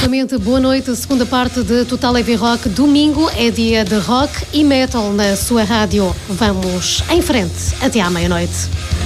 Novamente, boa noite. Segunda parte de Total Heavy Rock. Domingo é dia de rock e metal na sua rádio. Vamos em frente até à meia-noite.